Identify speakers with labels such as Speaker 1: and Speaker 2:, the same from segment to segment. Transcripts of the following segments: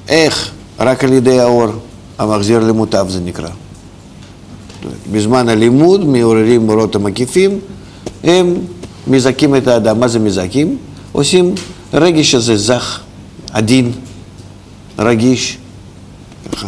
Speaker 1: איך? רק על ידי האור, המחזיר למוטב זה נקרא. בזמן הלימוד מעוררים אורות המקיפים, הם מזכים את האדם. מה זה מזכים? עושים רגש הזה זך, עדין, רגיש, ככה.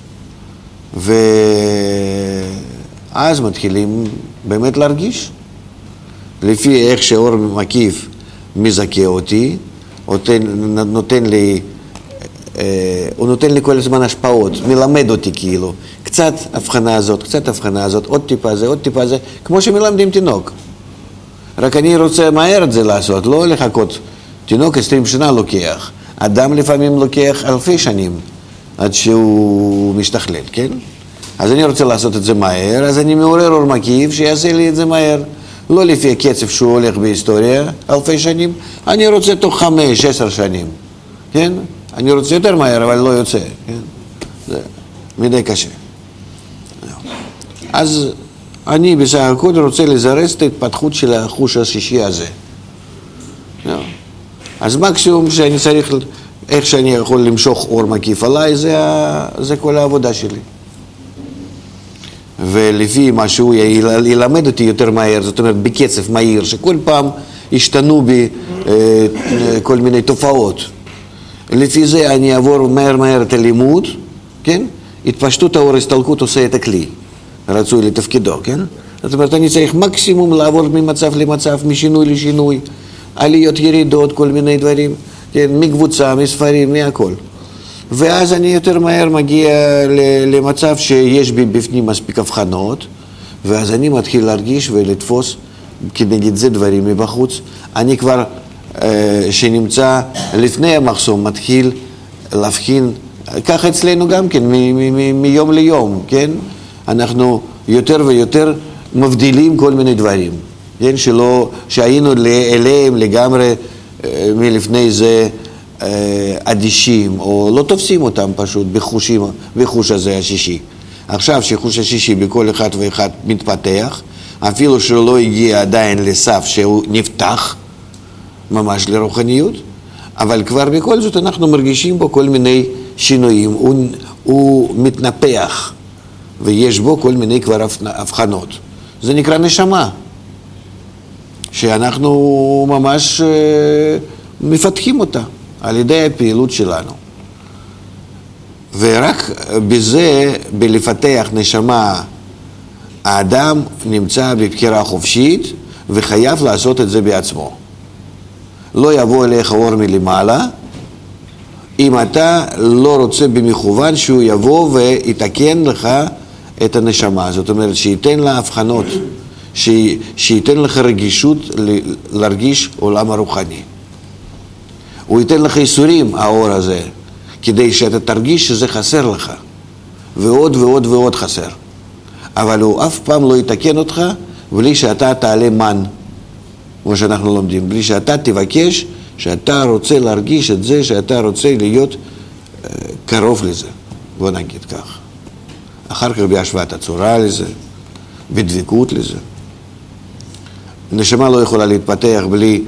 Speaker 1: ואז מתחילים באמת להרגיש. לפי איך שאור מקיף מזכה אותי, נותן לי, הוא נותן לי כל הזמן השפעות, מלמד אותי כאילו. קצת הבחנה הזאת, קצת הבחנה הזאת, עוד טיפה זה, עוד טיפה זה, כמו שמלמדים תינוק. רק אני רוצה מהר את זה לעשות, לא לחכות. תינוק 20 שנה לוקח. אדם לפעמים לוקח אלפי שנים עד שהוא משתכלל, כן? אז אני רוצה לעשות את זה מהר, אז אני מעורר אור מקיף שיעשה לי את זה מהר. לא לפי הקצב שהוא הולך בהיסטוריה, אלפי שנים, אני רוצה תוך 5-10 שנים, כן? אני רוצה יותר מהר, אבל לא יוצא, כן? זה מדי קשה. אז אני בסך הכל רוצה לזרז את ההתפתחות של החוש השישי הזה. אז מקסימום שאני צריך, איך שאני יכול למשוך אור מקיף עליי, זה כל העבודה שלי. ולפי מה שהוא ילמד אותי יותר מהר, זאת אומרת בקצב מהיר, שכל פעם השתנו בי כל מיני תופעות. לפי זה אני אעבור מהר את הלימוד, כן? התפשטות האור הסתלקות עושה את הכלי, רצוי לתפקידו, כן? זאת אומרת, אני צריך מקסימום לעבור ממצב למצב, משינוי לשינוי, עליות ירידות, כל מיני דברים, כן? מקבוצה, מספרים, מהכל. ואז אני יותר מהר מגיע למצב שיש בי בפנים מספיק הבחנות, ואז אני מתחיל להרגיש ולתפוס כנגד זה דברים מבחוץ. אני כבר, שנמצא לפני המחסום, מתחיל להבחין, ככה אצלנו גם כן, מיום ליום, כן? אנחנו יותר ויותר מבדילים כל מיני דברים, כן? שהיינו אליהם לגמרי מלפני זה, אדישים, או לא תופסים אותם פשוט בחוש הזה השישי. עכשיו שחוש השישי בכל אחד ואחד מתפתח, אפילו שלא הגיע עדיין לסף שהוא נפתח ממש לרוחניות, אבל כבר בכל זאת אנחנו מרגישים בו כל מיני שינויים, הוא מתנפח, ויש בו כל מיני כבר הבחנות. זה נקרא נשמה, שאנחנו ממש מפתחים אותה על ידי הפעילות שלנו. ורק בזה, בלפתח נשמה, האדם נמצא בבחירה חופשית וחייב לעשות את זה בעצמו. לא יבוא אליך אור מלמעלה, אם אתה לא רוצה במכוון שהוא יבוא ויתקן לך את הנשמה. זאת אומרת, שייתן לה הבחנות, שייתן לך רגישות להרגיש עולם הרוחני. הוא ייתן לך איסורים, האור הזה, כדי שאתה תרגיש שזה חסר לך, ועוד ועוד ועוד חסר. אבל הוא אף פעם לא יתקן אותך בלי שאתה תעלה מן, כמו שאנחנו לומדים, בלי שאתה תבקש, שאתה רוצה להרגיש את זה, שאתה רוצה להיות קרוב לזה, בוא נגיד כך. אחר כך בהשוואת הצורה לזה, בדבקות לזה. נשמה לא יכולה להתפתח בלי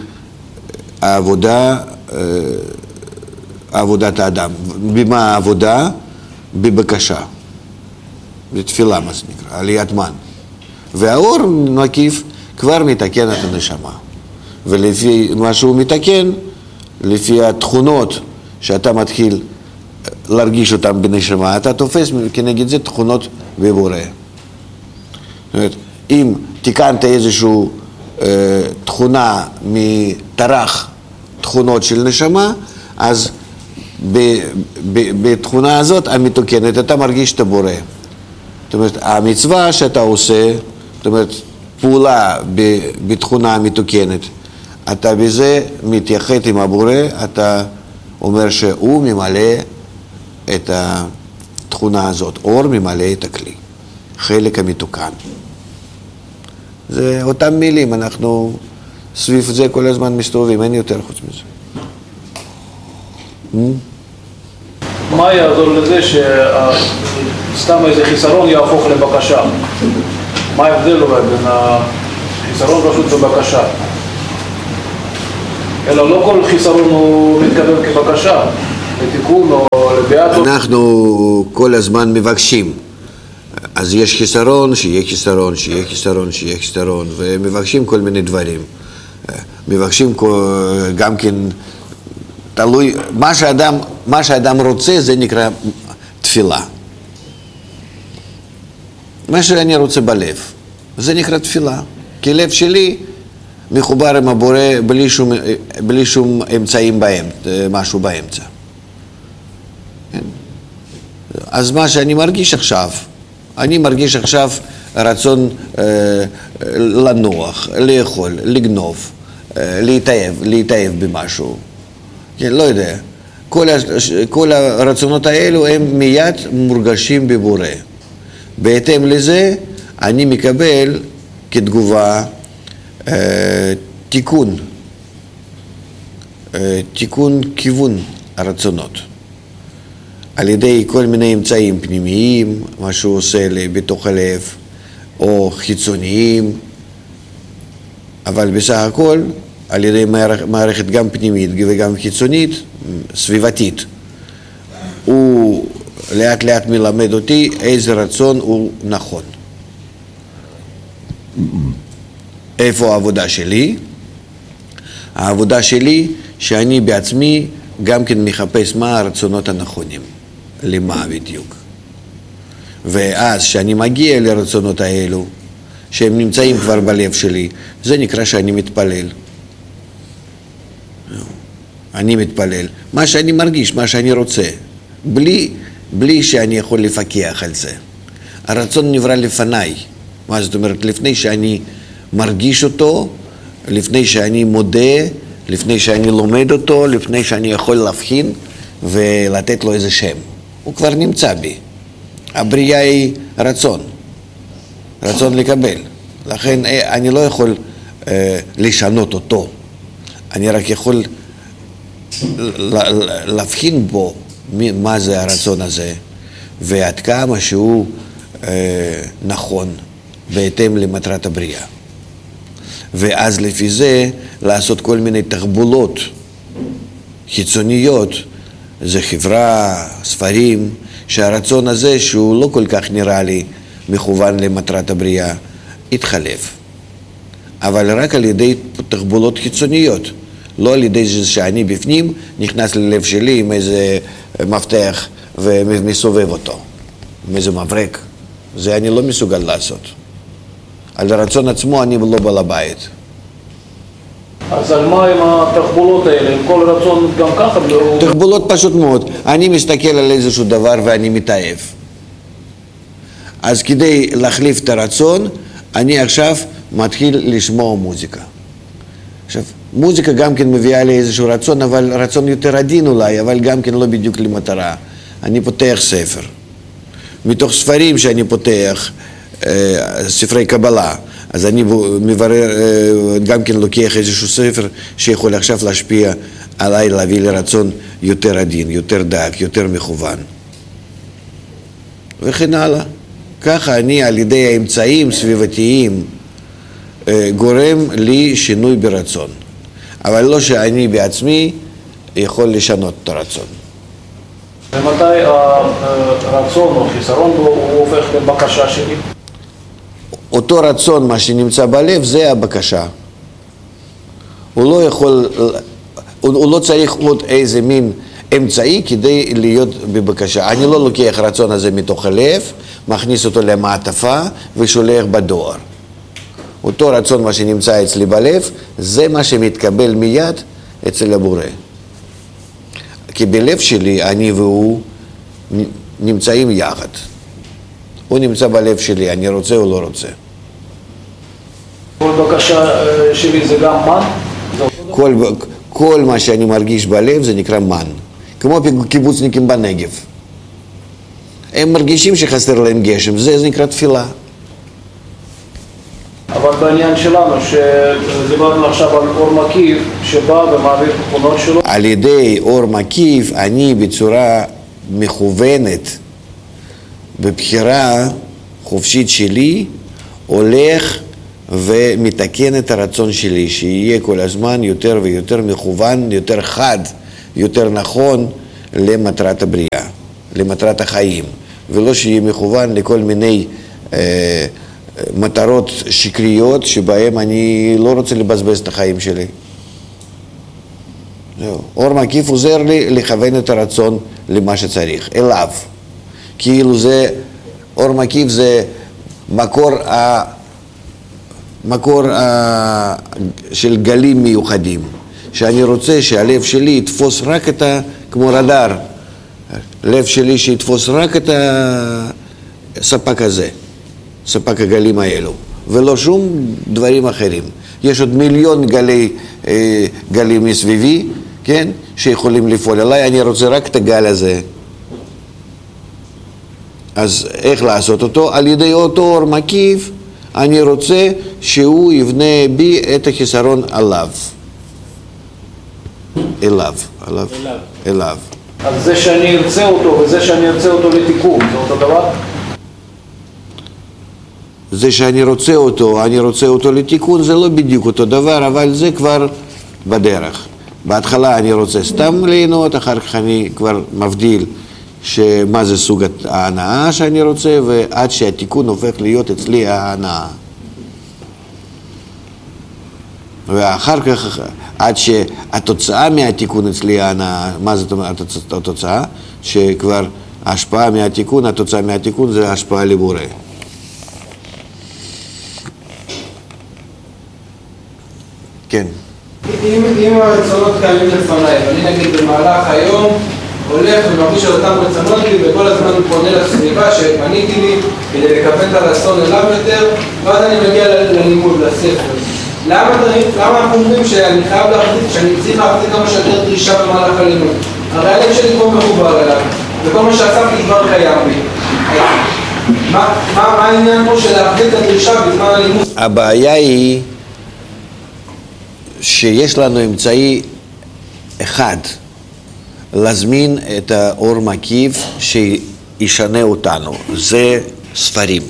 Speaker 1: עבודת האדם. במה העבודה? בבקשה. בתפילה, מה זה נקרא, עליית מן. והאור מקיף כבר מתקן את הנשמה. ולפי מה שהוא מתקן, לפי התכונות שאתה מתחיל להרגיש אותן בנשמה, אתה תופס כנגד זה תכונות בבורא. זאת אומרת, אם תיקנת איזושהי תכונה מטרח תכונות של נשמה, אז בתכונה הזאת המתוקנת אתה מרגיש את הבורא. זאת אומרת, המצווה שאתה עושה, זאת אומרת, פעולה בתכונה המתוקנת, אתה בזה מתייחד עם הבורא, אתה אומר שהוא ממלא את התכונה הזאת, אור ממלא את הכלי, חלק המתוקן. זה אותם מילים, אנחנו סביב זה כל הזמן מסתובבים, אין יותר חוץ מזה.
Speaker 2: מה יעזור לזה שסתם איזה חיסרון יהפוך לבקשה? מה ההבדל בין החיסרון פשוט בבקשה? אלא לא כל חיסרון הוא מתקבל כבקשה, לתיקון או לביאטות?
Speaker 1: אנחנו כל הזמן מבקשים. אז יש חיסרון, שיהיה חיסרון, שיהיה חיסרון, שיהיה חיסרון, ומבקשים כל מיני דברים. מבקשים גם כן, תלוי, מה שאדם רוצה זה נקרא תפילה. מה שאני רוצה בלב, זה נקרא תפילה. כי לב שלי מחובר עם הבורא בלי שום אמצעים משהו באמצע. אז מה שאני מרגיש עכשיו, אני מרגיש עכשיו רצון לנוח, לאכול, לגנוב, להתאהב במשהו. כן, לא יודע. כל הרצונות האלו הם מיד מורגשים בבורא. בהתאם לזה אני מקבל כתגובה תיקון כיוון הרצונות. על ידי כל מיני אמצעים פנימיים, מה שהוא עושה לי בתוך הלב, או חיצוניים, אבל בסך הכל על ידי מערכת גם פנימית וגם חיצונית, סביבתית. הוא לאט לאט מלמד אותי איזה רצון הוא נכון. איפה העבודה שלי? העבודה שלי שאני בעצמי גם כן מחפש מה הרצונות הנכונים, למה בדיוק. ואז שאני מגיע לרצונות האלו, שהם נמצאים כבר בלב שלי, זה נקרא שאני מתפלל. אני מתפלל. מה שאני מרגיש, מה שאני רוצה, בלי שאני יכול לפקח על זה. הרצון נברא לפניי. מה זאת אומרת? לפני שאני מרגיש אותו, לפני שאני מודה, לפני שאני לומד אותו, לפני שאני יכול להבחין ולתת לו איזה שם. הוא כבר נמצא בי. הבריאה היא רצון לקבל. לכן אני לא יכול לשנות אותו. אני רק יכול להבחין בו מה זה הרצון הזה, ועד כמה שהוא נכון בהתאם למטרת הבריאה. ואז לפי זה לעשות כל מיני תחבולות חיצוניות, זה חברה, ספרים, שהרצון הזה שהוא לא כל כך נראה לי מכוון למטרת הבריאה, יתחלף. אבל רק על ידי תחבולות חיצוניות, לא על ידי זה שאני בפנים נכנס ללב שלי עם איזה מפתח ומסובב אותו, עם איזה מברק. זה אני לא מסוגל לעשות. על הרצון עצמו אני לא בעל הבית.
Speaker 2: אז על מה עם התחבולות האלה? עם כל רצון גם ככה?
Speaker 1: תחבולות פשוט מאוד. אני מסתכל על איזשהו דבר ואני מתאהב. אז כדי להחליף את הרצון, אני עכשיו מתחיל לשמוע מוזיקה. עכשיו, מוזיקה גם כן מביאה לי איזשהו רצון, אבל רצון יותר עדין אולי, אבל גם כן לא בדיוק למטרה. אני פותח ספר. מתוך ספרים שאני פותח, ספרי קבלה, אז אני מברר, גם כן לוקח איזשהו ספר שיכול עכשיו להשפיע עליי, להביא לרצון יותר עדין, יותר דק, יותר מכוון. וכן הלאה. ככה אני על ידי האמצעים סביבתיים גורם לי שינוי ברצון. אבל לא שאני בעצמי יכול לשנות את הרצון.
Speaker 2: ומתי הרצון או חיסרון בו הוא הופך לבקשה שלי?
Speaker 1: אותו רצון, מה שנמצא בלב, זה הבקשה. הוא לא צריך עוד איזה מין אמצעי כדי להיות בבקשה. אני לא לוקח רצון הזה מתוך הלב, מכניס אותו למעטפה ושולח בדואר. אותו רצון, מה שנמצא אצלי בלב, זה מה שמתקבל מיד אצל הבורא. כי בלב שלי אני והוא נמצאים יחד. הוא נמצא בלב שלי, אני רוצה או לא רוצה.
Speaker 2: כל בקשה שלי זה גם מן?
Speaker 1: כל מה שאני מרגיש בלב זה נקרא מן. כמו קיבוצניקים בנגב. הם מרגישים שחסר להם גשם, זה נקרא תפילה.
Speaker 2: אבל בעניין שלנו, שדיברנו עכשיו על אור מקיף, שבא ומעביר תכונות שלו.
Speaker 1: על ידי אור מקיף, אני בצורה מכוונת, בבחירה חופשית שלי, הולך ומתקן את הרצון שלי, שיהיה כל הזמן יותר ויותר מכוון, יותר חד, יותר נכון, למטרת הבריאה, למטרת החיים, ולא שיהיה מכוון לכל מיני מטרות שקריות שבהם אני לא רוצה לבזבז את החיים שלי. אור מקיף עוזר לי לכוון את הרצון למה שצריך, אליו. כאילו זה, אור מקיף זה מקור של גלים מיוחדים, שאני רוצה שהלב שלי יתפוס רק את כמו רדאר, לב שלי שיתפוס רק את הספק הזה, ספק הגלים האלו, ולא שום דברים אחרים. יש עוד מיליון גלים מסביבי, כן, שיכולים לפעול עליי, אני רוצה רק את הגל הזה. אז איך לעשות אותו? על ידי אותו אור מקיף, אני רוצה שהוא יבנה בי את החיסרון עליו. אליו.
Speaker 2: אז זה שאני ארצה אותו וזה שאני ארצה אותו לתיקון, זה אותו דבר?
Speaker 1: זה שאני רוצה אותו לתיקון, זה לא בדיוק אותו דבר, אבל זה כבר בדרך. בהתחלה אני רוצה סתם ליהנות, אחר כך אני כבר מבדיל שמה זה סוג ההנאה שאני רוצה, ועד שהתיקון הופך להיות אצלי ההנאה. ואחר כך, עד שהתוצאה מהתיקון אצלי ההנאה, מה זאת אומרת התוצאה? שכבר ההשפעה מהתיקון, התוצאה מהתיקון זה השפעה לבורא. כן.
Speaker 3: אם הרצונות קיימים לפניי, ואני נגיד במהלך היום הולך ומרגיש על אותם רצונות לי וכל הזמן פונה לסביבה שפניתי לי כדי לקבל את הרצון אליו יותר, ואז אני מגיע ללימוד, לספר. למה אנחנו אומרים שאני חייב להחזיק, שאני צריך להחזיק כמה שיותר דרישה במהלך הלימוד? הרי הלב שלי כבר מחובר אליו, וכל מה שעשיתי כבר קיים בי. מה העניין פה של להחזיק את הדרישה בזמן הלימוד?
Speaker 1: הבעיה היא שיש לנו אמצעי אחד להזמין את האור מקיף שישנה אותנו, זה ספרים.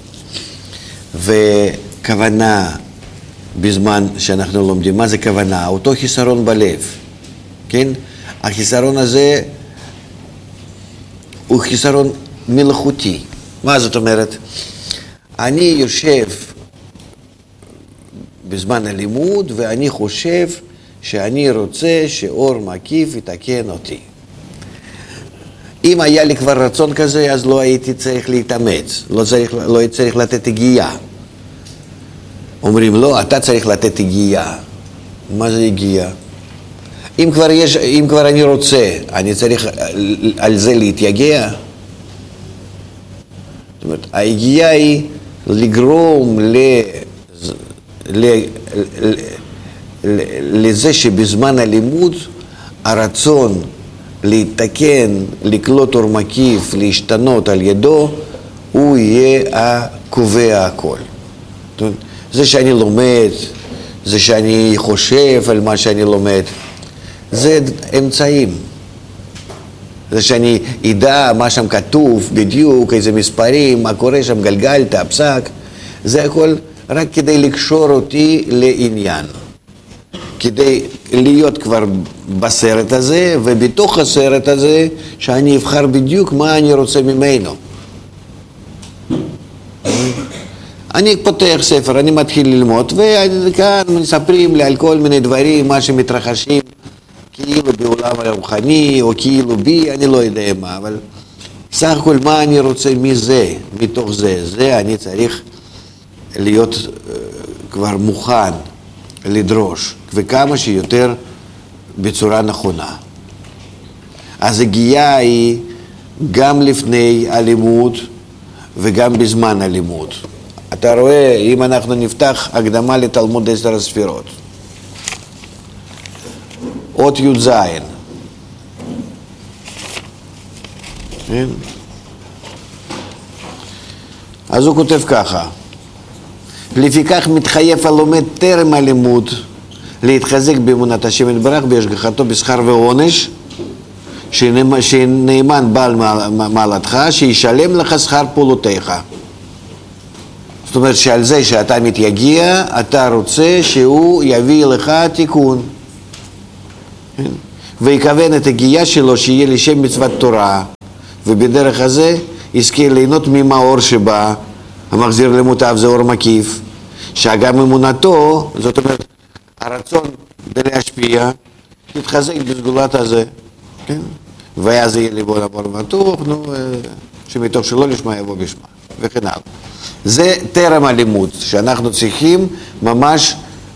Speaker 1: וכוונה בזמן שאנחנו לומדים, מה זה כוונה? אותו חיסרון בלב, כן? החיסרון הזה הוא חיסרון מלאכותי. מה זאת אומרת? אני יושב בזמן הלימוד ואני חושב שאני רוצה שאור מקיף יתקן אותי. אם היה לי כבר רצון כזה, אז לא הייתי צריך להתאמץ, לא הייתי צריך לתת הגיעה. אומרים, לא, אתה צריך לתת הגיעה. מה זה הגיעה? אם כבר אני רוצה, אני צריך על זה להתייגע. זאת אומרת, ההגיעה היא לגרום לזה שבזמן הלימוד הרצון להתקן, לקלוט אור מקיף, להשתנות על ידו, הוא יהיה הקובע הכל. זה שאני לומד, זה שאני חושב על מה שאני לומד, זה אמצעים. זה שאני ידע מה שם כתוב בדיוק, איזה מספרים, מה קורה שם, גלגלת, פסק, זה הכל רק כדי לקשור אותי לעניין. כדי להיות כבר בסרט הזה, ובתוך הסרט הזה, שאני אבחר בדיוק מה אני רוצה ממנו. אני פותח ספר, אני מתחיל ללמוד, וכאן מספרים לי על כל מיני דברים, מה שמתרחשים, כאילו בעולם הרוחני, או כאילו בי, אני לא יודע מה, אבל סך הכל מה אני רוצה מזה, מתוך זה אני צריך להיות כבר מוכן לדרוש, וכמה שיותר בצורה נכונה. אז הגיעה היא גם לפני הלימוד וגם בזמן הלימוד. אתה רואה, אם אנחנו נפתח הקדמה לתלמוד 10 הספירות, אות י"ז, אז הוא כותב ככה: לפיכך מתחייב הלומד טרם הלימוד להתחזק באמונת השם יתברך בהשגחתו בשכר ועונש, שנאמן בעל מעלתך, שישלם לך שכר פעולותיך. זאת אומרת שעל זה שאתה מתייגע, אתה רוצה שהוא יביא לך תיקון. ויכוון את הגייה שלו שיהיה לשם מצוות תורה, ובדרך הזה יזכה ליהנות ממאור שבה, המחזיר למוטב זה אור מקיף, שגם אמונתו, זאת אומרת, הרצון להשפיע, תתחזק בסגולת הזה, כן? ואז יהיה ליבו לעבור בטוח, שמתוך שלא לשמה יבוא בשמה, וכן הלאה. זה טרם הלימוד, שאנחנו צריכים ממש,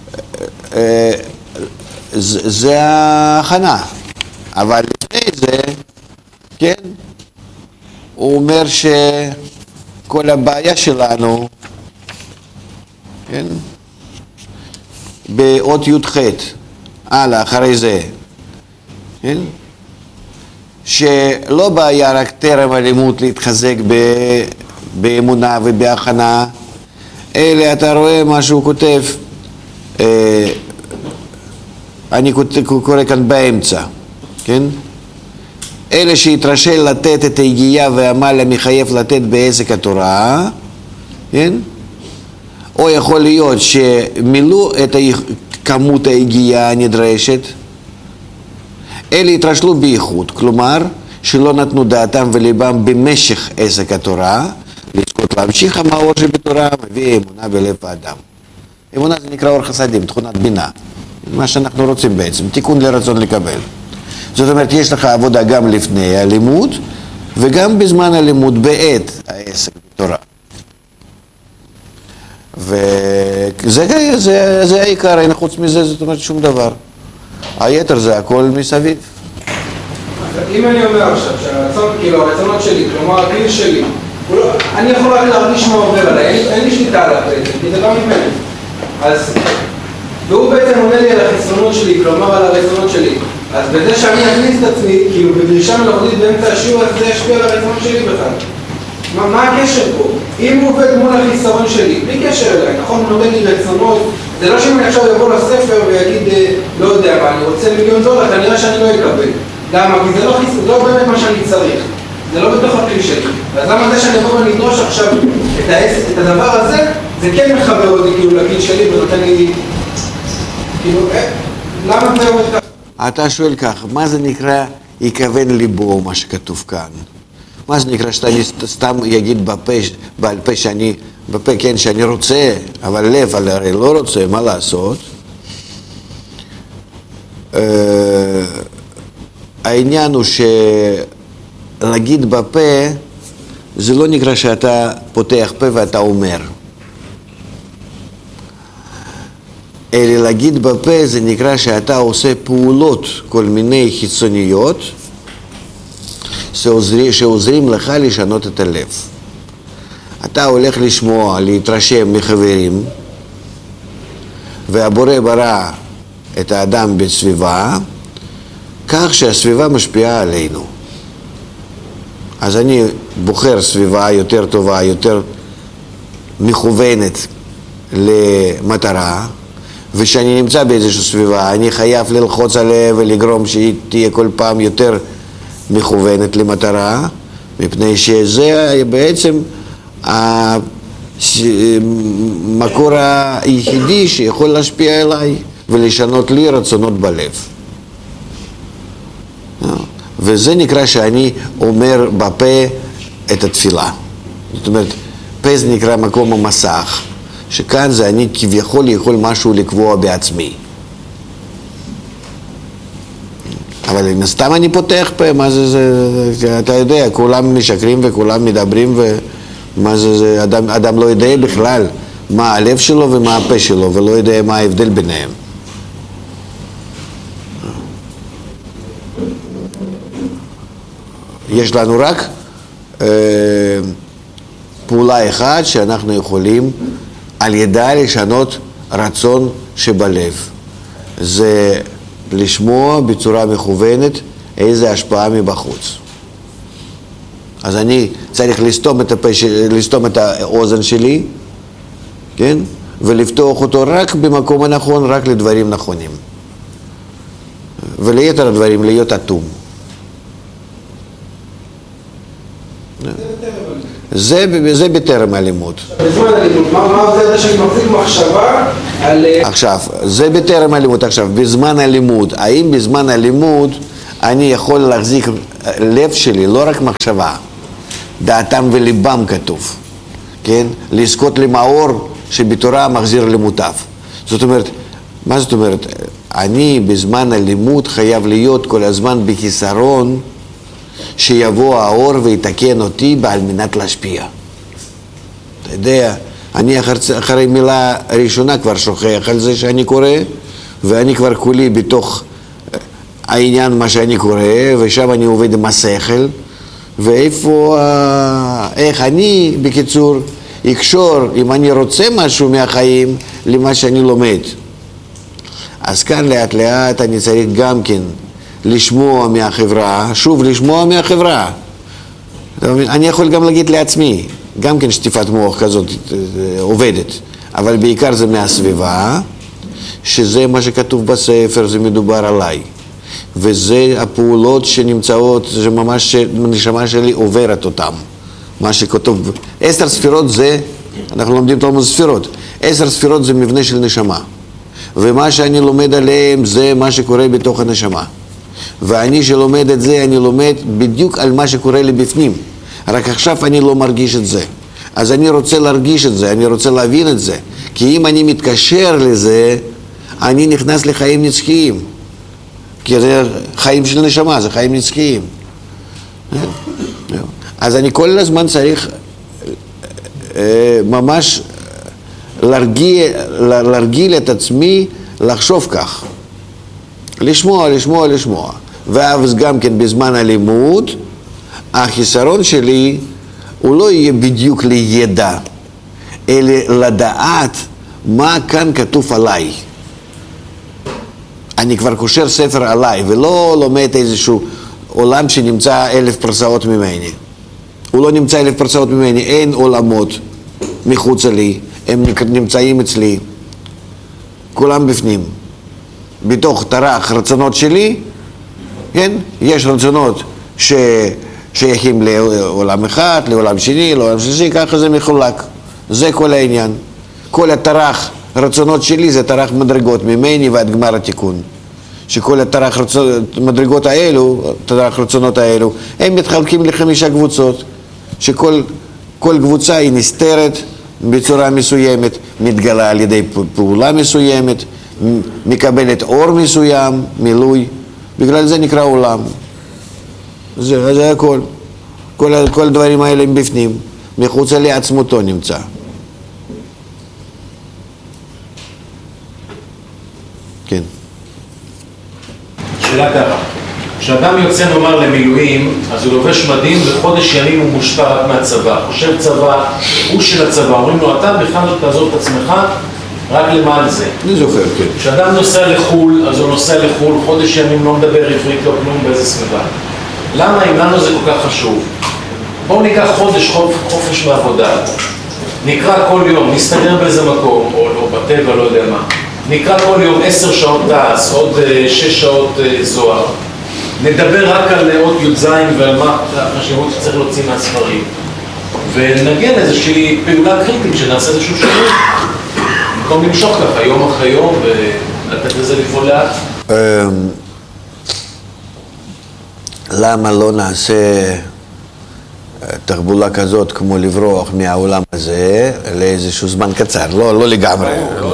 Speaker 1: זה ההכנה. אבל לפני זה, כן, הוא אומר שכל הבעיה שלנו, כן, באות י"ח, הלאה, אחרי זה, כן, שלא בעיה רק טרם הלימוד להתחזק באמונה ובהכנה, אלא אתה רואה מה שהוא כותב, אני קורא כאן באמצע, כן? אלה שהתרשל לתת את היגיעה והעמל המחייב לתת בעסק התורה, כן? או יכול להיות שמילאו את כמות היגיעה הנדרשת, אלה התרשלו בייחוד, כלומר שלא נתנו דעתם וליבם במשך עסק התורה, לזכות להמשיך המאור שבתורה מביא אמונה בלב האדם. אמונה זה נקרא אור חסדים, תכונת בינה, מה שאנחנו רוצים בעצם, תיקון לרצון לקבל. זאת אומרת, יש לך עבודה גם לפני הלימוד וגם בזמן הלימוד בעת העסק בתורה. וזה העיקר, אין חוץ מזה, זאת אומרת שום דבר. היתר זה הכל מסביב.
Speaker 3: אם אני אומר עכשיו שהרצון, כאילו הרצונות שלי, כלומר הכלי שלי, אני יכול רק להרגיש מה עובר עליי, אין לי שליטה עליו בעצם, כי זה לא ממני. אז, והוא בעצם עונה לי על החסרונות שלי, כלומר על הרצונות שלי. אז בזה שאני אכניס את עצמי, כאילו בדרישה מלאכותית באמצע השיעור, אז זה ישפיע על הרצונות שלי בכלל. מה הקשר פה? אם הוא עובד מול החיסרון שלי, בלי קשר אליי, נכון, הוא נותן לי רצונות, זה לא שאם אני עכשיו יבוא לספר ויגיד, לא יודע מה, אני רוצה $1,000,000, כנראה שאני לא אקבל. למה? כי זה לא באמת מה שאני צריך. זה לא בתוך הכלי שלי. אז למה זה שאני אבוא ונדרוש עכשיו את הדבר הזה, זה כן מחבר אותי כאילו לכלי שלי ונותן לי, כאילו, למה זה עובד ככה?
Speaker 1: אתה שואל כך, מה זה נקרא יכוון ליבו, מה שכתוב כאן? מה זה נקרא שאתה סתם יגיד בעל פה שאני, בפה כן שאני רוצה, אבל לב הרי לא רוצה, מה לעשות? העניין הוא שלהגיד בפה זה לא נקרא שאתה פותח פה ואתה אומר, אלא להגיד בפה זה נקרא שאתה עושה פעולות כל מיני חיצוניות שעוזרים לך לשנות את הלב. אתה הולך לשמוע, להתרשם מחברים, והבורא ברא את האדם בסביבה כך שהסביבה משפיעה עלינו. אז אני בוחר סביבה יותר טובה, יותר מכוונת למטרה, ושאני נמצא באיזושהי סביבה, אני חייב ללחוץ עליה ולגרום שהיא תהיה כל פעם יותר מכוונת למטרה, מפני שזה בעצם המקור היחידי שיכול להשפיע עליי ולשנות לי רצונות בלב. וזה נקרא שאני אומר בפה את התפילה. זאת אומרת, פה זה נקרא מקום המסך, שכאן זה אני כביכול יכול משהו לקבוע בעצמי. אבל סתם אני פותח פה, מה זה, אתה יודע, כולם משקרים וכולם מדברים, ומה זה, אדם לא יודע בכלל מה הלב שלו ומה הפה שלו, ולא יודע מה ההבדל ביניהם. יש לנו רק פעולה אחת שאנחנו יכולים על ידה לשנות רצון שבלב. זה לשמוע בצורה מכוונת איזה השפעה מבחוץ. אז אני צריך לסתום את האוזן שלי, כן? ולפתוח אותו רק במקום הנכון, רק לדברים נכונים. וליתר הדברים להיות אטום. זה בטרם הלימוד.
Speaker 3: בזמן הלימוד, מה זה שאני מחזיק מחשבה על...
Speaker 1: עכשיו, זה בטרם הלימוד. עכשיו, בזמן הלימוד, האם בזמן הלימוד אני יכול להחזיק לב שלי, לא רק מחשבה, דעתם וליבם כתוב, כן? לזכות למאור שבתורה מחזיר למוטב. זאת אומרת, מה זאת אומרת? אני בזמן הלימוד חייב להיות כל הזמן בחיסרון שיבוא האור ויתקן אותי על מנת להשפיע. אתה יודע, אני אחרי מילה ראשונה כבר שוכח על זה שאני קורא, ואני כבר כולי בתוך העניין מה שאני קורא, ושם אני עובד עם השכל, ואיפה, איך אני, בקיצור, אקשור, אם אני רוצה משהו מהחיים, למה שאני לומד. אז כאן לאט לאט אני צריך גם כן לשמוע מהחברה, שוב לשמוע מהחברה. אני יכול גם להגיד לעצמי, גם כן שטיפת מוח כזאת עובדת, אבל בעיקר זה מהסביבה, שזה מה שכתוב בספר, זה מדובר עליי. וזה הפעולות שנמצאות, שממש הנשמה שלי עוברת אותם. מה שכתוב, 10 ספירות זה, אנחנו לומדים תלמוד ספירות, 10 ספירות זה מבנה של נשמה. ומה שאני לומד עליהם זה מה שקורה בתוך הנשמה. ואני שלומד את זה, אני לומד בדיוק על מה שקורה לי בפנים. רק עכשיו אני לא מרגיש את זה. אז אני רוצה להרגיש את זה, אני רוצה להבין את זה. כי אם אני מתקשר לזה, אני נכנס לחיים נצחיים. כי זה חיים של נשמה, זה חיים נצחיים. אז אני כל הזמן צריך ממש להרגיל את עצמי לחשוב כך. לשמוע. ואז גם כן בזמן הלימוד, החיסרון שלי הוא לא יהיה בדיוק לידע, אלא לדעת מה כאן כתוב עליי. אני כבר קושר ספר עליי, ולא לומד איזשהו עולם שנמצא 1000 פרסאות ממני. הוא לא נמצא 1000 פרסאות ממני, אין עולמות מחוץ לי, הם נמצאים אצלי, כולם בפנים. בתוך תרח רצונות שלי, כן? יש רצונות ששייכים לעולם אחד, לעולם שני, לעולם שלישי, ככה זה מחולק. זה כל העניין. כל התרח רצונות שלי זה תרח מדרגות ממני ועד גמר התיקון. שכל התרח מדרגות האלו, תרח רצונות האלו, הם מתחלקים ל5 קבוצות, שכל קבוצה היא נסתרת בצורה מסוימת, מתגלה על ידי פעולה מסוימת, מקבלת אור מסוים, מילוי, בגלל זה נקרא עולם. זה הכל. כל הדברים האלה הם בפנים, מחוץ לעצמותו נמצא. כן.
Speaker 4: שאלה ככה, כשאדם יוצא נאמר למילואים, אז הוא לובש מדים וחודש ימים הוא מושפע רק מהצבא. חושב צבא, הוא של הצבא, אומרים לו אתה בכלל תעזוב את עצמך רק למען זה.
Speaker 1: אני זוכר, כן.
Speaker 4: כשאדם נוסע לחול, אז הוא נוסע לחול, חודש ימים לא מדבר עברית, לא כלום באיזה סביבה. למה אם לנו זה כל כך חשוב? בואו ניקח חודש חופש מעבודה, נקרא כל יום, נסתדר באיזה מקום, או בטבע, לא יודע מה. נקרא כל יום 10 שעות דס, עוד 6 שעות זוהר. נדבר רק על אות י"ז ועל מה החשיבות שצריך להוציא מהספרים. ונגן איזושהי פעולה קריטית שנעשה איזשהו שינוי. במקום למשוך ככה יום אחרי יום ולתת לזה לפעול לאט.
Speaker 1: למה לא נעשה תחבולה כזאת כמו לברוח מהעולם הזה לאיזשהו זמן קצר? לא לגמרי.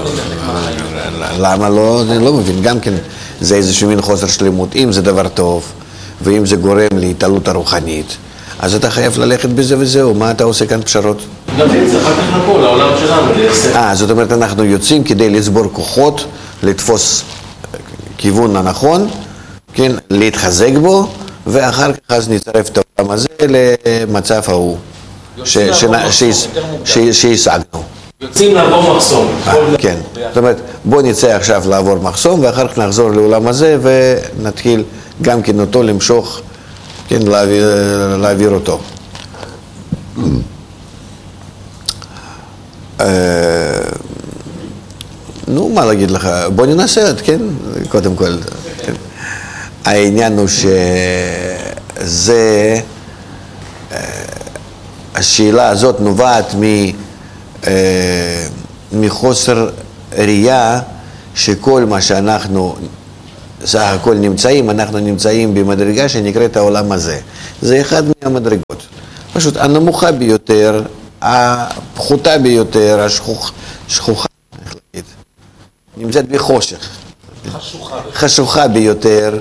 Speaker 1: למה לא? אני לא מבין. גם כן זה איזשהו מין חוסר שלמות. אם זה דבר טוב, ואם זה גורם להתעלות הרוחנית, אז אתה חייב ללכת בזה וזהו. מה אתה עושה כאן פשרות?
Speaker 4: נבין, זה אחר כך נקול, העולם שלנו.
Speaker 1: זאת אומרת, אנחנו יוצאים כדי לצבור כוחות, לתפוס כיוון הנכון, כן, להתחזק בו, ואחר כך אז נצרף את העולם הזה למצב ההוא שהשגנו.
Speaker 4: יוצאים לעבור מחסום.
Speaker 1: כן, זאת אומרת, בוא נצא עכשיו לעבור מחסום, ואחר כך נחזור לעולם הזה, ונתחיל גם כן אותו למשוך, כן, להעביר אותו. נו, מה להגיד לך? בוא ננסה, כן? קודם כל. כן. העניין הוא שזה, השאלה הזאת נובעת מחוסר ראייה שכל מה שאנחנו סך הכל נמצאים, אנחנו נמצאים במדרגה שנקראת העולם הזה. זה אחד מהמדרגות. פשוט הנמוכה ביותר, הפחותה ביותר, השכוחה, איך להגיד, נמצאת בחושך. חשוכה ביותר.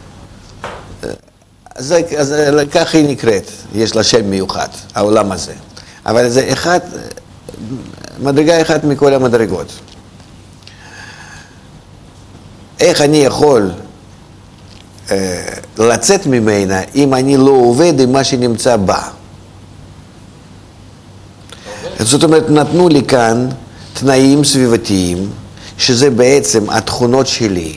Speaker 1: אז כך היא נקראת, יש לה שם מיוחד, העולם הזה. אבל זה מדרגה אחת מכל המדרגות. איך אני יכול לצאת ממנה אם אני לא עובד עם מה שנמצא בה? זאת אומרת, נתנו לי כאן תנאים סביבתיים, שזה בעצם התכונות שלי.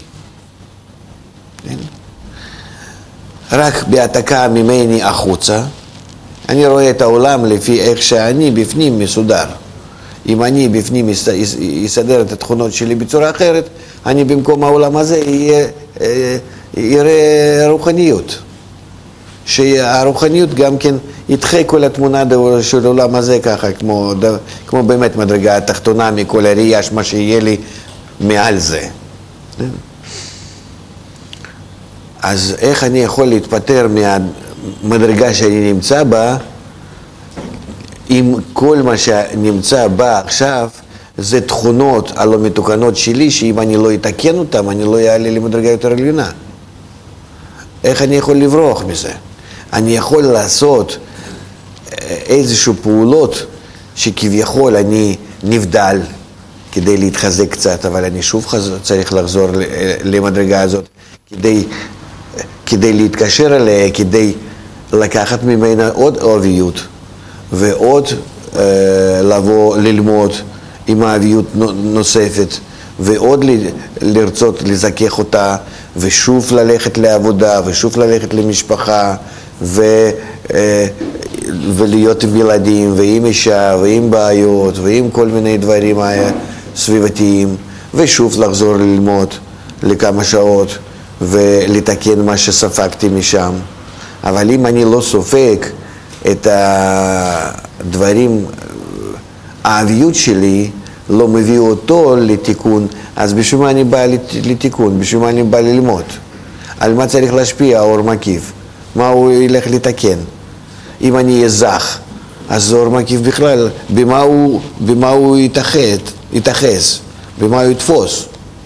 Speaker 1: רק בהעתקה ממני החוצה, אני רואה את העולם לפי איך שאני בפנים מסודר. אם אני בפנים יסדר את התכונות שלי בצורה אחרת, אני במקום העולם הזה יראה רוחניות. שהרוחניות גם כן ידחה כל התמונה של העולם הזה ככה, כמו באמת מדרגה התחתונה מכל הראייה, מה שיהיה לי מעל זה. אז איך אני יכול להתפטר מהמדרגה שאני נמצא בה, אם כל מה שנמצא בה עכשיו זה תכונות הלא מתוקנות שלי, שאם אני לא אתקן אותם, אני לא אעלה למדרגה יותר עליונה. איך אני יכול לברוח מזה? אני יכול לעשות איזשהו פעולות שכביכול אני נבדל כדי להתחזק קצת, אבל אני שוב צריך לחזור למדרגה הזאת כדי להתקשר אליה, כדי לקחת ממנה עוד אוהביות ועוד לבוא ללמוד עם אוהביות נוספת ועוד לרצות לזכך אותה ושוב ללכת לעבודה ושוב ללכת למשפחה ולהיות עם ילדים ועם אישה ועם בעיות ועם כל מיני דברים סביבתיים ושוב לחזור ללמוד לכמה שעות ולתקן מה שספגתי משם. אבל אם אני לא סופג את הדברים, האביות שלי לא מביא אותו לתיקון, אז בשביל מה אני בא לתיקון? בשביל מה אני בא ללמוד? על מה צריך להשפיע האור מקיף? מה הוא ילך לתקן? אם אני אהיה זך, אז האור מקיף בכלל, במה הוא יתאחז? במה הוא יתפוס?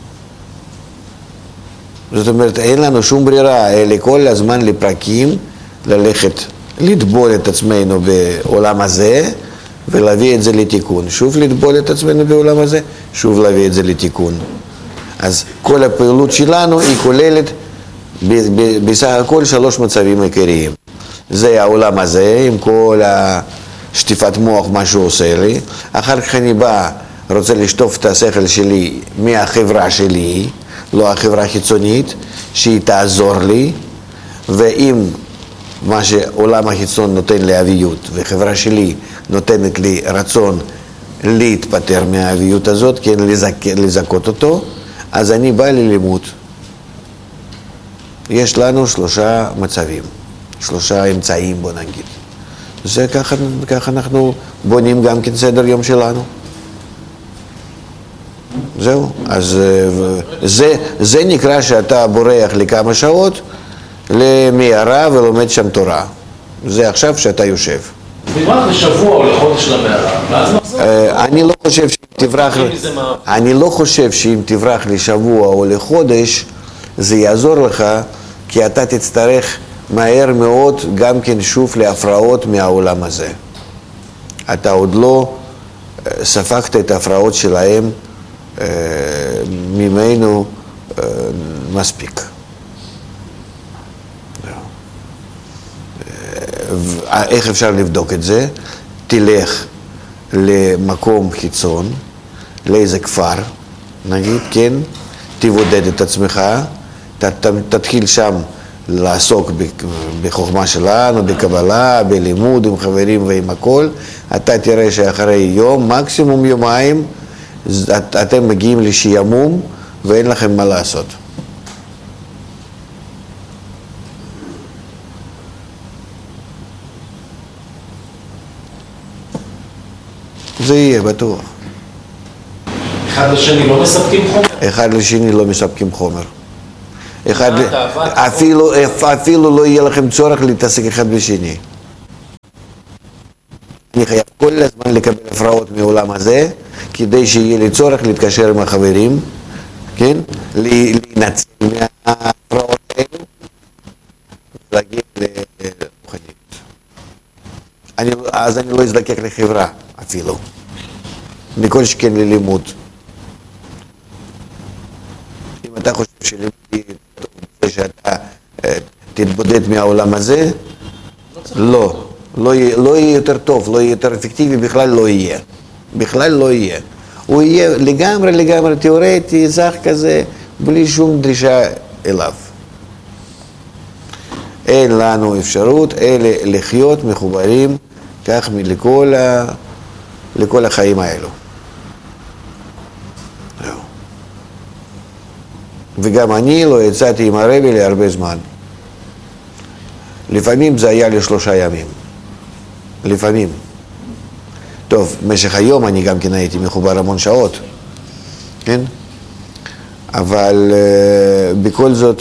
Speaker 1: זאת אומרת, אין לנו שום ברירה, אלא כל הזמן לפרקים, ללכת, לטבול את עצמנו בעולם הזה, ולהביא את זה לתיקון. שוב לטבול את עצמנו בעולם הזה, שוב להביא את זה לתיקון. אז כל הפעילות שלנו היא כוללת בסך הכל 3 מצבים עיקריים. זה העולם הזה, עם כל השטיפת מוח, מה שהוא עושה לי. אחר כך אני בא, רוצה לשטוף את השכל שלי מהחברה שלי, לא החברה חיצונית, שהיא תעזור לי, ואם מה שעולם החיצון נותן לי אביות, וחברה שלי נותנת לי רצון להתפטר מהאביות הזאת, כן, לזכות אותו, אז אני בא ללימוד. יש לנו 3 מצבים, 3 אמצעים, בוא נגיד. זה ככה אנחנו בונים גם כן סדר יום שלנו. זהו, אז זה נקרא שאתה בורח לכמה שעות למערה ולומד שם תורה. זה עכשיו שאתה יושב.
Speaker 4: תברח לשבוע או לחודש למערה, ואז מחזור.
Speaker 1: אני לא חושב שאם תברח לשבוע או לחודש, זה יעזור לך, כי אתה תצטרך מהר מאוד גם כן שוב להפרעות מהעולם הזה. אתה עוד לא ספגת את ההפרעות שלהם ממנו מספיק. איך אפשר לבדוק את זה? תלך למקום חיצון, לאיזה כפר, נגיד, כן, תבודד את עצמך, תתחיל שם לעסוק בחוכמה שלנו, בקבלה, בלימוד עם חברים ועם הכל. אתה תראה שאחרי יום, מקסימום יומיים, אתם מגיעים לשעמום ואין לכם מה לעשות. זה יהיה בטוח.
Speaker 4: אחד לשני לא מספקים חומר?
Speaker 1: אחד לשני לא מספקים חומר. אפילו לא יהיה לכם צורך להתעסק אחד בשני. אני חייב כל הזמן לקבל הפרעות מעולם הזה, כדי שיהיה לי צורך להתקשר עם החברים, כן? להינצל מההפרעות האלו, ולהגיע לרוחניות. אז אני לא אזדקק לחברה אפילו, מכל שכן ללימוד. אם אתה חושב שלימודי טוב זה שאתה תתבודד מהעולם הזה, לא יהיה יותר טוב, לא יהיה יותר אפקטיבי, בכלל לא יהיה. בכלל לא יהיה. הוא יהיה לגמרי תיאורטי, זך כזה, בלי שום דרישה אליו. אין לנו אפשרות אלא לחיות מחוברים כך לכל החיים האלו. וגם אני לא יצאתי עם הרבי להרבה זמן. לפעמים זה היה לי 3 ימים. לפעמים. טוב, במשך היום אני גם כן הייתי מחובר המון שעות, כן? אבל בכל זאת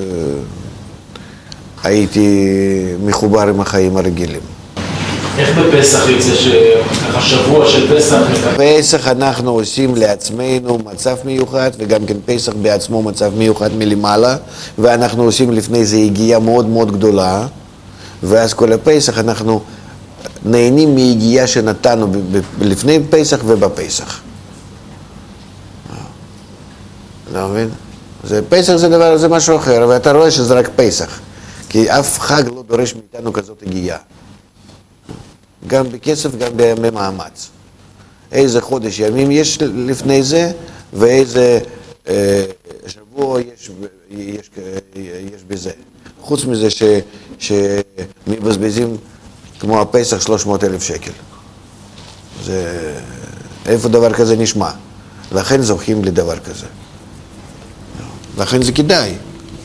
Speaker 1: הייתי מחובר עם החיים הרגילים.
Speaker 4: איך בפסח יוצא שככה שבוע של פסח?
Speaker 1: פסח אנחנו עושים לעצמנו מצב מיוחד, וגם כן פסח בעצמו מצב מיוחד מלמעלה, ואנחנו עושים לפני זה הגיעה מאוד מאוד גדולה, ואז כל הפסח אנחנו נהנים מהגיעה שנתנו לפני פסח ובפסח. לא מבין? פסח זה משהו אחר, ואתה רואה שזה רק פסח, כי אף חג לא דורש מאיתנו כזאת הגיעה. גם בכסף, גם במאמץ. איזה חודש ימים יש לפני זה, ואיזה שבוע יש בזה. חוץ מזה שמבזבזים כמו הפסח 300,000 שקל. איפה דבר כזה נשמע? לכן זוכים לדבר כזה. לכן זה כדאי.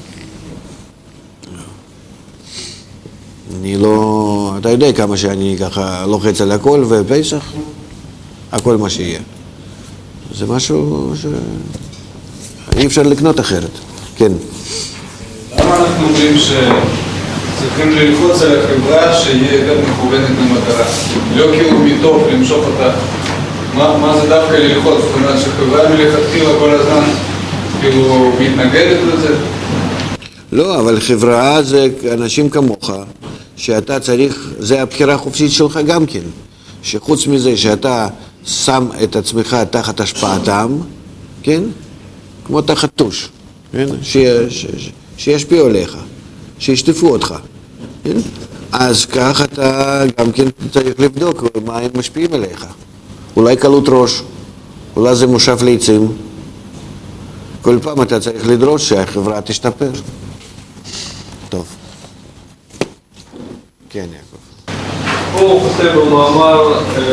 Speaker 1: אני לא... אתה יודע כמה שאני ככה לוחץ על הכל, ופסח, הכל מה שיהיה. זה משהו שאי אפשר לקנות אחרת. כן.
Speaker 3: למה אנחנו אומרים שצריכים ללחוץ על החברה שיהיה יותר מכוונת למטרה? לא כאילו מטוב למשוך אותה. מה זה דווקא ללחוץ? זאת אומרת שחברה מלכתחילה כל הזמן כאילו מתנגדת לזה?
Speaker 1: לא, אבל חברה זה אנשים כמוך, שאתה צריך, זה הבחירה החופשית שלך גם כן, שחוץ מזה שאתה שם את עצמך תחת השפעתם, כן? כמו תחת טוש, כן? שישפיעו עליך, שישטפו אותך, כן? אז כך אתה גם כן צריך לבדוק מה הם משפיעים עליך. אולי קלות ראש, אולי זה מושב לעצים. כל פעם אתה צריך לדרוש שהחברה תשתפר. טוב. כן, יעקב.
Speaker 2: פה הוא כותב במאמר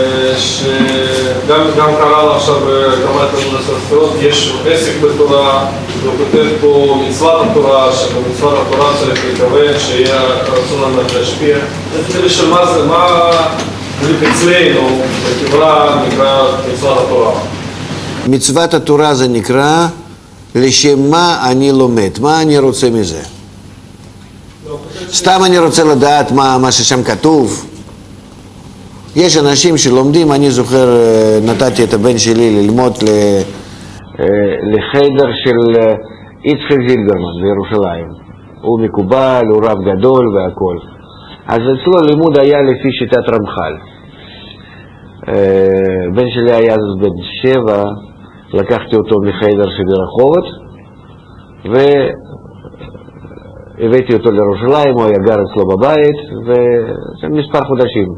Speaker 2: שגם קרא לו עכשיו כמה תלמוד הספרות, יש עסק בתורה, הוא כותב פה מצוות התורה, שבמצוות התורה צריך לכוון שיהיה רצון להשפיע. זה לשאול מה אצלנו בחברה נקרא מצוות התורה.
Speaker 1: מצוות התורה זה נקרא לשם מה אני לומד, מה אני רוצה מזה. סתם אני רוצה לדעת מה ששם כתוב. יש אנשים שלומדים, אני זוכר, נתתי את הבן שלי ללמוד לחדר של יצחק זילברמן בירושלים. הוא מקובל, הוא רב גדול והכל. אז אצלו לימוד היה לפי שיטת רמח"ל. בן שלי היה אז בן 7, לקחתי אותו מחדר שברחובות, הבאתי אותו לירושלים, הוא היה גר אצלו בבית, וזה מספר חודשים,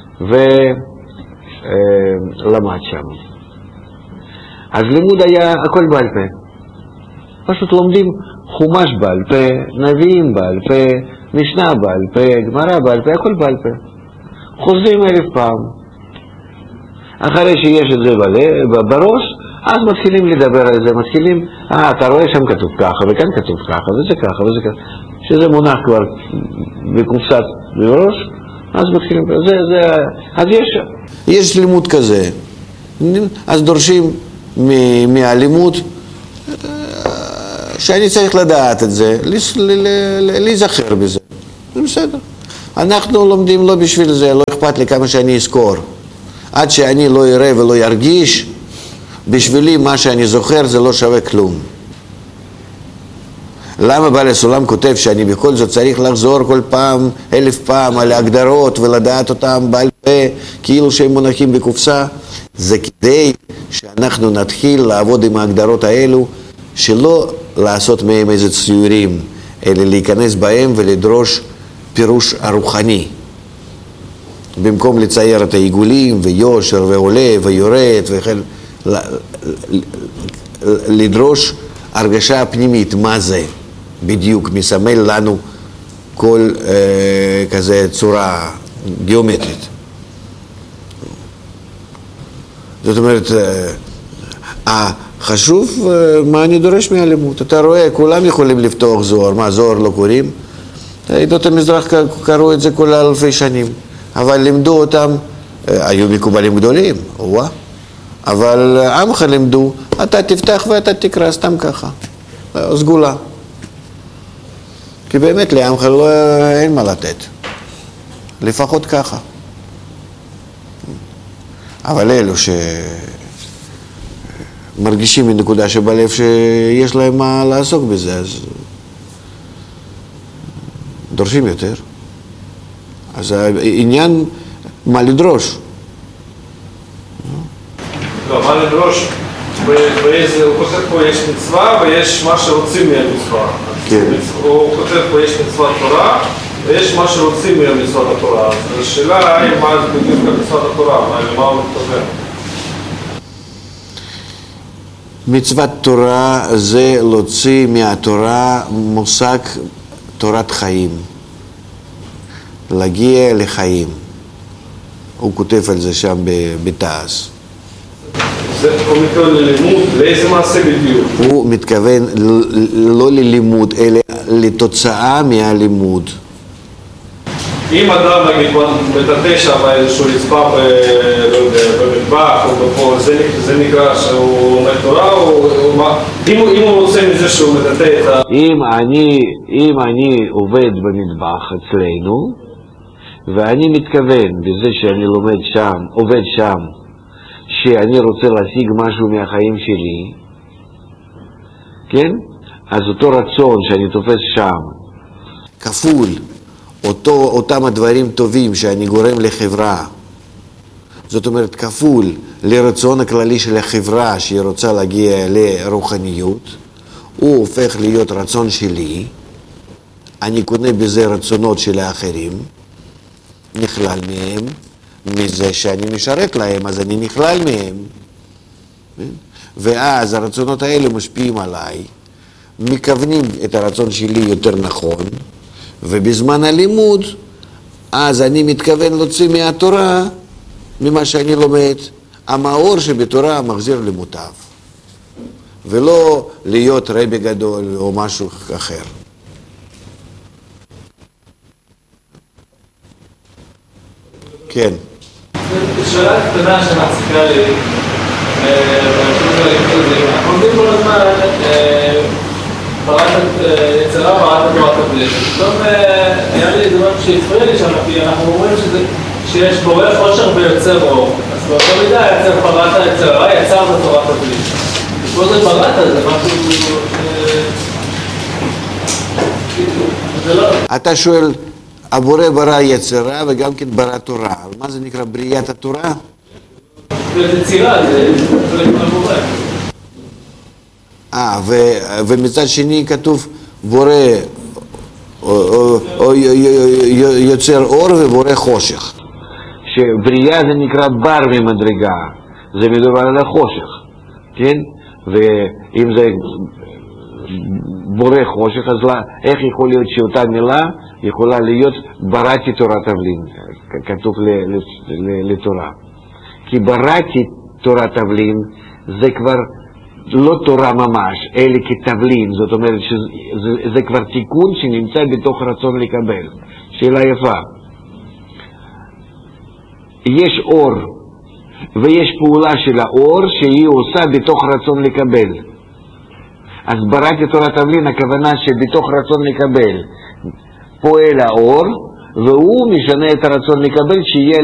Speaker 1: ולמד שם. אז לימוד היה הכל בעל פה. פשוט לומדים חומש בעל פה, נביאים בעל פה, משנה בעל פה, גמרא בעל פה, הכל בעל פה. חוזרים 1000 פעם. אחרי שיש את זה בראש, אז מתחילים לדבר על זה, מתחילים, אתה רואה שם כתוב ככה, וכאן כתוב ככה, וזה ככה, וזה ככה, שזה מונח כבר בקופסת בראש, אז מתחילים, אז יש לימוד כזה, אז דורשים מהלימוד שאני צריך לדעת את זה, להיזכר בזה. זה בסדר. אנחנו לומדים לא בשביל זה, לא אכפת לי כמה שאני אזכור. עד שאני לא אראה ולא ירגיש, בשבילי מה שאני זוכר זה לא שווה כלום. למה בעל הסולם כותב שאני בכל זאת צריך לחזור כל פעם, 1000 פעם על ההגדרות ולדעת אותם בעל פה כאילו שהם מונחים בקופסה? זה כדי שאנחנו נתחיל לעבוד עם ההגדרות האלו, שלא לעשות מהם איזה ציורים, אלא להיכנס בהם ולדרוש פירוש הרוחני. במקום לצייר את העיגולים ויושר ועולה ויורד וכן, לדרוש הרגשה פנימית, מה זה בדיוק מסמל לנו כל כזה צורה גיאומטרית. זאת אומרת, חשוב מה אני דורש מהלימוד. אתה רואה, כולם יכולים לפתוח זוהר, מה זוהר לא קוראים? עדות המזרח קראו את זה כל אלפי שנים, אבל לימדו אותם, היו מקובלים גדולים, אבל עמך לימדו, אתה תפתח ואתה תקרא סתם ככה, סגולה. כי באמת לעמך אין מה לתת, לפחות ככה. אבל אלו שמרגישים מנקודה שבלב שיש להם מה לעסוק בזה, אז דורשים יותר. אז העניין מה לדרוש.
Speaker 2: לא, מה לדרוש? הוא כותב פה יש מצווה ויש מה שרוצים מהמצווה.
Speaker 1: כן.
Speaker 2: הוא כותב פה יש מצוות תורה ויש מה שרוצים מהמצוות התורה. אז השאלה היא מה זה בדיוק מצוות התורה, למה הוא מתכוון.
Speaker 1: מצוות תורה זה להוציא מהתורה מושג תורת חיים, להגיע לחיים. הוא כותב על זה שם בתעש.
Speaker 2: זה מתכוון ללימוד, לאיזה מעשה בדיוק?
Speaker 1: הוא מתכוון לא ללימוד, אלא לתוצאה מהלימוד.
Speaker 2: אם אדם נגיד מטאטא שם איזשהו רצפה במטבח או בפה, זה נקרא שהוא לומד תורה או מה? אם הוא רוצה מזה שהוא מטאטא את ה...
Speaker 1: אם אני עובד במטבח אצלנו, ואני מתכוון בזה שאני לומד שם, עובד שם, שאני רוצה להשיג משהו מהחיים שלי, כן? אז אותו רצון שאני תופס שם, כפול, אותם הדברים טובים שאני גורם לחברה, זאת אומרת כפול לרצון הכללי של החברה שהיא רוצה להגיע לרוחניות, הוא הופך להיות רצון שלי, אני קונה בזה רצונות של האחרים, נכלל מהם, מזה שאני משרת להם, אז אני נכלל מהם. ואז הרצונות האלה משפיעים עליי, מכוונים את הרצון שלי יותר נכון, ובזמן הלימוד, אז אני מתכוון להוציא מהתורה, ממה שאני לומד, המאור שבתורה מחזיר למוטב, ולא להיות רבי גדול או משהו אחר. כן.
Speaker 3: שאלה קטנה שמצחיקה לי, אנחנו עומדים כל הזמן, יצרה בראת התורת הבלי. פתאום היה לי איזה משהו שהפריע לי שם, כי אנחנו אומרים שיש בורא חושר ויוצר אור. אז באותו מידה יצר בראת היצרה, יצר את התורת הבלי. ופה זה בראת, זה משהו זה לא...
Speaker 1: אתה שואל, הבורא ברא יצרה וגם כן ברא תורה. מה זה נקרא בריאת התורה?
Speaker 3: זה צירה, זה חלק מהבורא.
Speaker 1: ומצד שני כתוב בורא או יוצר אור ובורא חושך. שבריאה זה נקרא בר ממדרגה, זה מדובר על החושך, כן? ואם זה בורא חושך, אז איך יכול להיות שאותה מילה יכולה להיות בראתי תורת תבלין, כתוב לתורה. כי בראתי תורת תבלין זה כבר לא תורה ממש, אלא כתבלין, זאת אומרת שזה כבר תיקון שנמצא בתוך רצון לקבל. שאלה יפה. יש אור, ויש פעולה של האור שהיא עושה בתוך רצון לקבל. אז בראתי תורת תבלין, הכוונה שבתוך רצון לקבל פועל האור, והוא משנה את הרצון לקבל שיהיה